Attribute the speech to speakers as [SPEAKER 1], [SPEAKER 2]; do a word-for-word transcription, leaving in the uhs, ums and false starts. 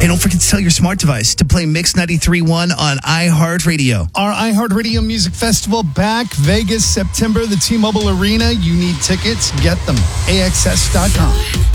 [SPEAKER 1] Hey, don't forget to tell your smart device to play Mix ninety-three point one on iHeartRadio.
[SPEAKER 2] Our iHeartRadio Music Festival back, Vegas, September, the T-Mobile Arena. You need tickets, get them. A X S dot com.